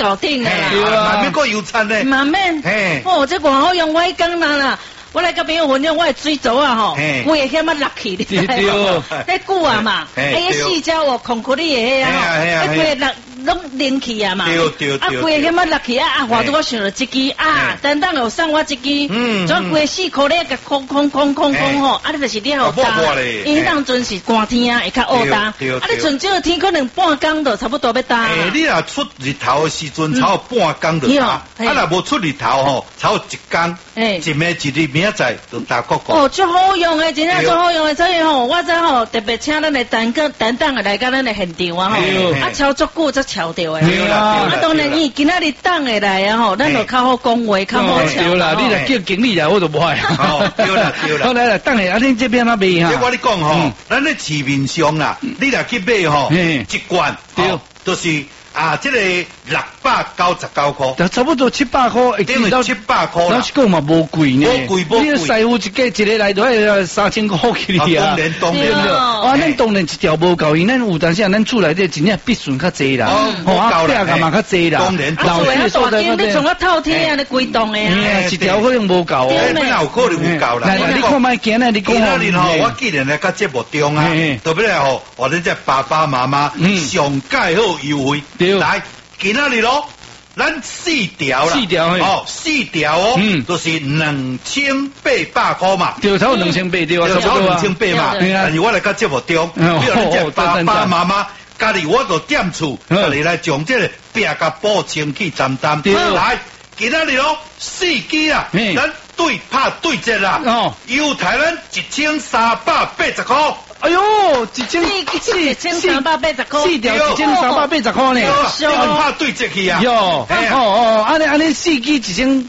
搞定了啦。 对啊，慢慢过油餐呢。 慢慢。 嘿。 哦，这外好用，我一讲啦。我来甲朋友分享，我的水槽啊吼，规个险啊落去，你知无？迄久啊嘛，迄四角哦，空壳里的迄啊，迄规个拢冷去啊嘛，啊规个险啊落去啊，或者我想到一支啊，等等有送我一支，转规个4颗咧个空吼，啊你就是你好打，因迄当阵是寒天啊，会较乌打，啊你春少天可能半工就差不多要打。 你若出日头的时阵，差不半工就打，啊若无出日头吼，差不一工，一暝一日明仔载就打国国。 哦，最好用的，真正最好用的，所以吼，我这吼特别请咱的等等的来到咱的现场啊吼，啊超足久才超到的。啊，当然伊今仔日等下来啊吼，咱就较好讲话，较好笑。 对啦，你若叫经理来，我就不爱。 对啦。 好来，等下，啊，恁这边那卖哈？ 我跟你讲吼，咱咧市面上啦，你若去买吼，一罐，对，都是。这个699块， 就差不多700块， 等于700块啦。 那是讲嘛无贵呢， 无贵。 你师傅一个来都要3000块起哩啊。当然。 啊，咱当然一条无够，因咱有当时咱厝内底真正必须较济啦，啊，价格嘛较济啦。 当然。 老些大间你从我透天啊，你规栋的啊。 一条可能无够。 本来有可能有够啦。 来，你看卖今日你讲。 今日吼，我既然来到节目中啊，特别来吼，我哋这爸爸妈妈上盖好优惠。来，今仔日咯，咱4条啦，4条哦，就是2800块嘛， 对，差不多2800对啊， 差不多2800嘛。但是我来到节目中，比如咱这爸爸妈妈，家己我就点厝，家己来将这个壁甲补清气淡淡。来，今仔日咯，4支啊，咱对拍对折啦，优待咱1380块。 哎呦，1380块，4条1380块呢， 怕对折去啊！ 哟，安尼4支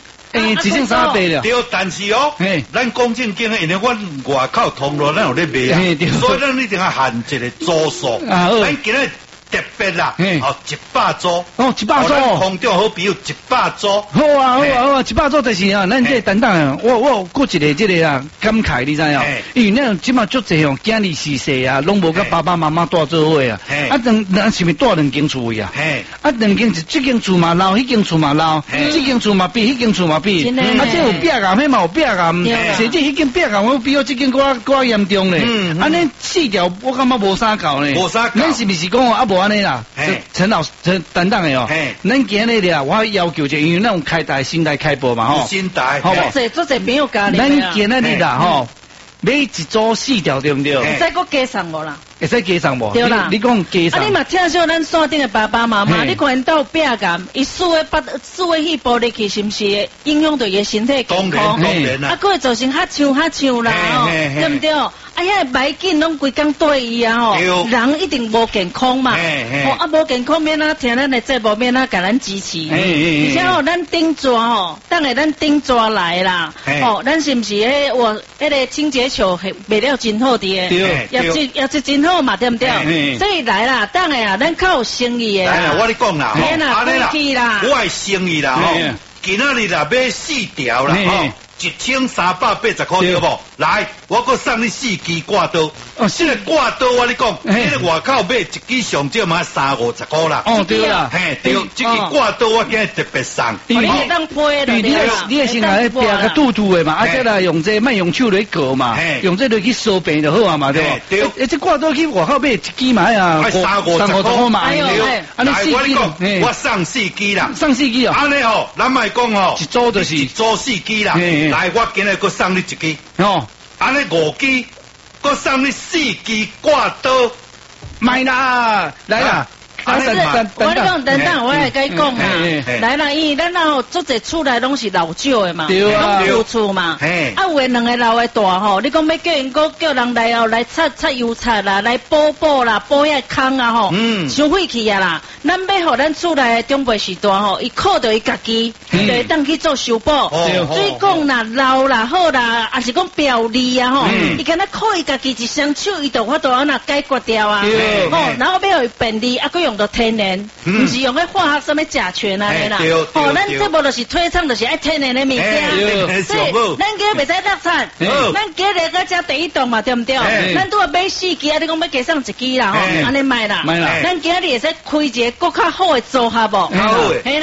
1380了。 对，但是哦，咱讲正经的，因为我外口通路咱有咧卖啊，所以咱一定要限一个组数。咱今日特别啦，100组 ，100组， 空中好比有100组。 好啊，100组就是啊，咱这等等，我过一个这个啊感慨，你知影？因为咱即马足济哦，囝儿逝世啊，拢无甲爸爸妈妈带做伙啊，咱是咪带2间厝位啊？2间这间厝嘛老，迄间厝嘛老，这间厝嘛比，迄间厝嘛比，这有壁癌，迄嘛有壁癌，甚至迄间壁癌我比我这间更严重咧。安尼4条我感觉无啥够呢，咱是不是讲啊无？安尼啦，陈等等的哦，咱今日啦，我要求就因为咱有开台新台开播嘛吼， 新台， 好不？做这没有加哩。 咱今日啦吼，买一组4条对不对？ 会使搁加上无啦？ 会使加上无？ 对啦， 你讲加上。 啊，你嘛听说咱山顶的爸爸妈妈，你看因到壁癌，伊输的血玻璃去，是不是影响到伊的身体健康？ 当然啦。 啊，佫会造成哈呛啦，对不对？哎呀，白紧拢规工对伊啊吼，人一定无健康嘛，啊无健康免啊听咱的节目免啊甲咱支持，而且吼咱顶抓吼，等下咱顶抓来啦，咱是不是迄个清洁球卖了真好滴的，也是真好嘛，对不对？所以来啦，等下啊，咱较有生意的。 来啦，我跟你讲啦， 安尼啦， 我的生意啦吼，今仔日啦买4条啦吼。1380块对不？来，我搁送你4支挂刀。这个挂刀我你讲，这个外口买一支上少嘛30-50块啦。 对啦， 对，这个挂刀我今日特别送。 你当配的， 你也先来别个肚肚的嘛，啊这啦用这卖用手来割嘛，用这来去烧饼就好啊嘛，对不？对，这挂刀去外口买一支嘛呀，30-50块嘛。 哎呦， 来我你讲，我送4支啦， 送4支哦。 安尼吼，咱卖讲吼， 一组就是一组4支啦。来，我今日搁送你1支，安尼5支，搁送你4支挂刀， 买啦，来啦。 我你讲等等，我来甲你讲啊，来啦，因为咱吼做者厝内拢是老少的嘛，拢旧厝嘛，啊有的2个老的大吼，你讲要叫因个叫人来哦来擦油擦啦，来补啦，补遐空啊吼，伤费气啊啦，咱要互咱厝内的长辈时代吼，伊靠着伊家己，就会当去做修补，所以讲啦老啦好啦，还是讲表利啊吼，伊敢若靠伊家己一双手，伊就法度安那解决掉啊，然后要互伊便利，啊，佮用到天然，唔是用迄化学什么甲醛啊啦，咱这无就是推倡就是爱天然的物件，所以咱今日袂使落产，咱今日个只第一档嘛，对不对？咱拄要买4支，啊，你讲要加上1支啦，吼，安尼卖啦，咱今日会使开一个更较好的组合无？